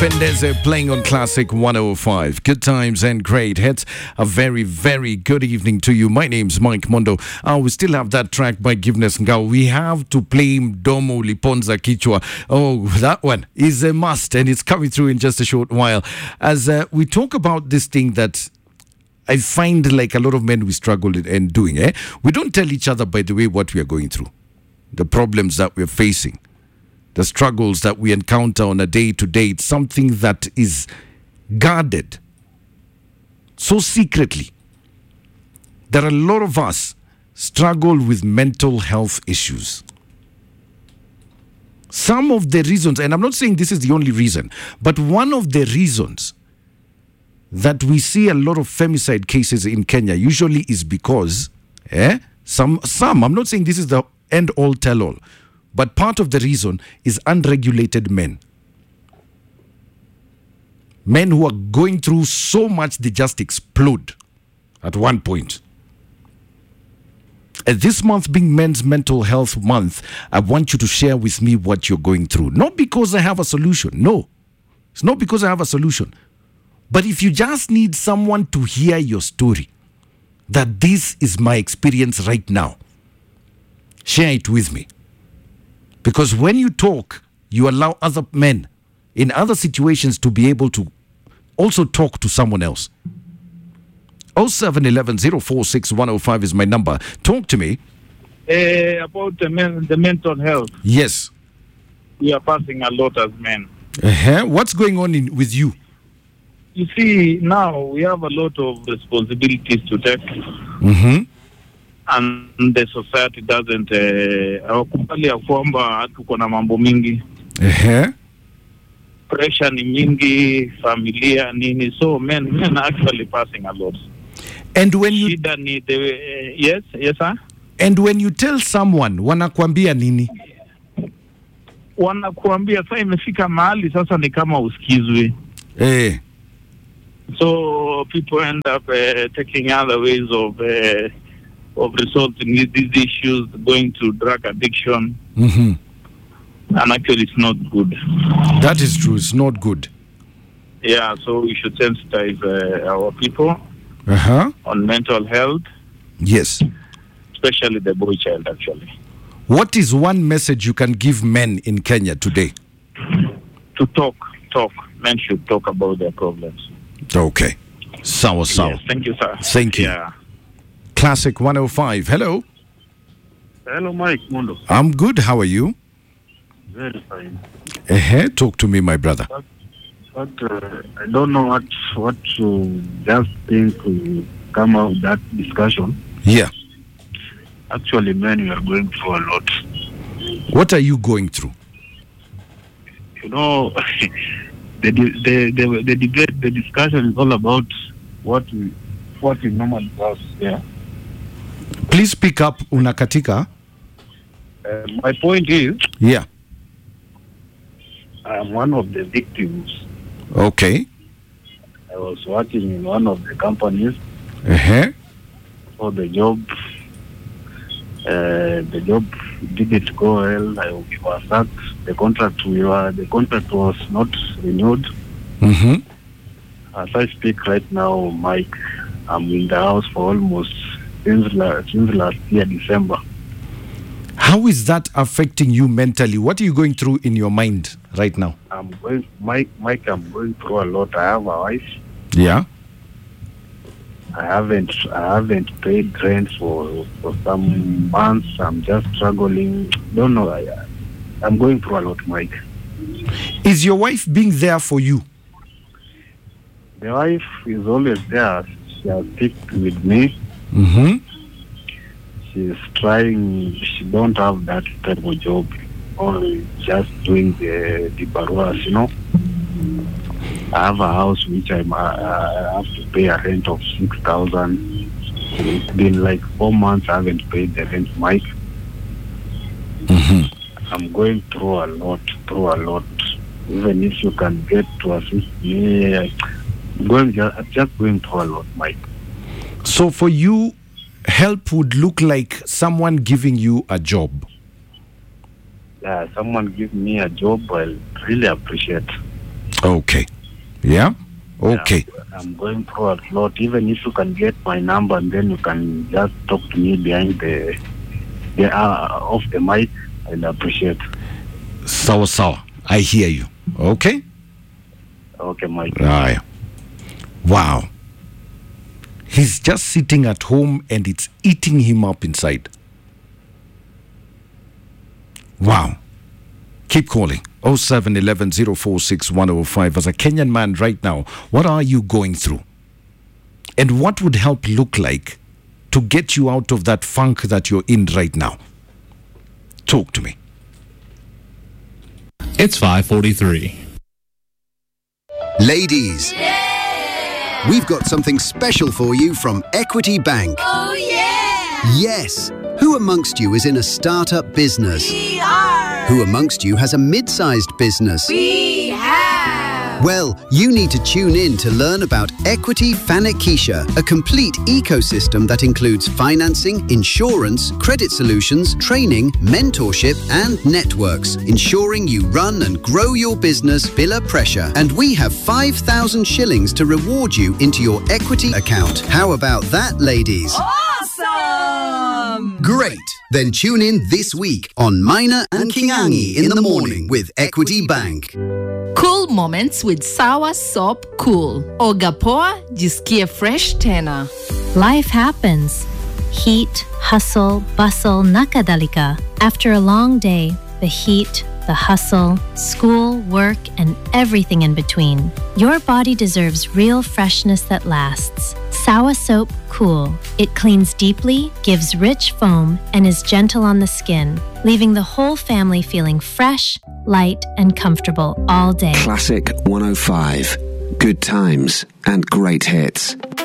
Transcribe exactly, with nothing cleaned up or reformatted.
Fendeze playing on Classic one oh five. Good times and great hits. A very, very good evening to you. My name's Mike Mondo. Uh, we still have that track by Giveness Ngao. We have to play Mdomo Liponza Kichwa. Oh, that one is a must, and it's coming through in just a short while. As uh, we talk about this thing that I find like a lot of men we struggle in, in doing. Eh? We don't tell each other, by the way, what we are going through, the problems that we're facing, the struggles that we encounter on a day-to-day. It's something that is guarded so secretly. There are a lot of us struggle with mental health issues. Some of the reasons, and I'm not saying this is the only reason, but one of the reasons that we see a lot of femicide cases in Kenya usually is because, eh, some, some, I'm not saying this is the end-all, tell-all, but part of the reason is unregulated men. Men who are going through so much they just explode at one point. And this month being Men's Mental Health Month, I want you to share with me what you're going through. Not because I have a solution. No. It's not because I have a solution. But if you just need someone to hear your story, that this is my experience right now, share it with me. Because when you talk, you allow other men in other situations to be able to also talk to someone else. oh seven one one zero four six one oh five is my number. Talk to me. Uh, about the, men, the mental health. Yes. We are passing a lot as men. Uh-huh. What's going on in, with you? You see, now we have a lot of responsibilities to take. Mm-hmm. And the society doesn't hawakubali ya kwamba tuko na mambo mingi. Uh-huh. Pressure ni mingi, familia nini, so men men are actually passing a lot. And when you Shida ni the uh, yes yes sir. And when you tell someone, wanakuambia nini? Wanakuambia sasa imefika mahali sasa ni kama usikizwe. Eh. So people end up uh, taking other ways of uh, of resolving these issues, going to drug addiction. Mm-hmm. And actually it's not good. That is true. It's not good. Yeah, so we should sensitize uh, our people uh-huh. on mental health. Yes. Especially the boy child, actually. What is one message you can give men in Kenya today? To talk, talk. Men should talk about their problems. Okay. Sawa, sawa. Yes, thank you, sir. Thank you. Yeah. Classic one oh five. Hello. Hello, Mike Mondo. I'm good. How are you? Very fine. Uh-huh. Talk to me, my brother. But, but uh, I don't know what what to just think to come out of that discussion. Yeah. Actually, men, we are going through a lot. What are you going through? You know, the, the the the debate, the discussion is all about what we what we normally does. Yeah. Please speak up, unakatika. Uh, my point is, yeah, I'm one of the victims. Okay. I was working in one of the companies. Uh-huh. For the job, uh, the job didn't go well. I we were sacked. The contract we were the contract was not renewed. Mm-hmm. As I speak right now, Mike, I'm in the house for almost since last, since last year December. How is that affecting you mentally? What are you going through in your mind right now? I'm going, Mike. Mike, I'm going through a lot. I have a wife. Yeah. I haven't, I haven't paid rent for for some months. I'm just struggling. Don't know. I, I'm going through a lot, Mike. Is your wife being there for you? The wife is always there. She has picked with me. Mm-hmm. She's trying. She don't have that type of job. Only just doing the the baruas, you know. I have a house which I'm, uh, I have to pay a rent of six thousand. It's been like four months I haven't paid the rent, Mike. Mm-hmm. I'm going through a lot, through a lot. Even if you can get to assist me, I'm going just, just going through a lot, Mike. So for you, help would look like someone giving you a job. Yeah, someone give me a job, I'll really appreciate. Okay. Yeah? Okay. Yeah, I'm going through a lot. Even if you can get my number and then you can just talk to me behind the, the uh, off the mic, I'll appreciate. Sawa sawa. I hear you. Okay? Okay, Mike. Right. Wow. He's just sitting at home and it's eating him up inside. Wow. Keep calling. oh seven one one zero four six one oh five. As a Kenyan man right now, what are you going through? And what would help look like to get you out of that funk that you're in right now? Talk to me. It's five forty-three. Ladies, Yeah! we've got something special for you from Equity Bank. Oh, yeah! Yes! Who amongst you is in a startup business? We are! Who amongst you has a mid-sized business? We have! Well, you need to tune in to learn about Equity Fanikisha, a complete ecosystem that includes financing, insurance, credit solutions, training, mentorship, and networks, ensuring you run and grow your business bila pressure. And we have five thousand shillings to reward you into your equity account. How about that, ladies? Awesome! Great! Then tune in this week on Maina and Kingangi in the morning with Equity Bank. Cool moments with Sawa Soap Cool. Oga poa, jisikie fresh tena. Life happens. Heat, hustle, bustle, nakadalika. After a long day, the heat, the hustle, school, work, and everything in between. Your body deserves real freshness that lasts. Sawa Soap Cool. It cleans deeply, gives rich foam, and is gentle on the skin, leaving the whole family feeling fresh, light, and comfortable all day. Classic one oh five. Good times and great hits.